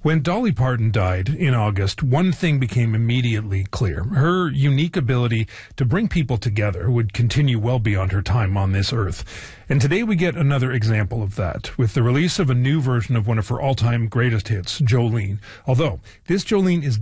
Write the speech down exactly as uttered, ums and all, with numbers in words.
When Dolly Parton died in August, one thing became immediately clear. Her unique ability to bring people together would continue well beyond her time on this earth. And today we get another example of that, with the release of a new version of one of her all-time greatest hits, Jolene. Although, this Jolene is